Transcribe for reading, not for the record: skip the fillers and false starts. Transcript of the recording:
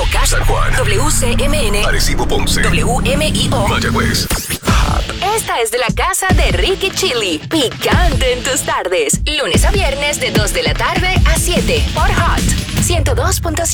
Moca, San Juan, WCMN, Arecibo, Ponce, WMIO. Mayagüez. Esta es de la casa de Ricky Chili. Picante en tus tardes. Lunes a viernes de 2 de la tarde a 7 por Hot 102.5.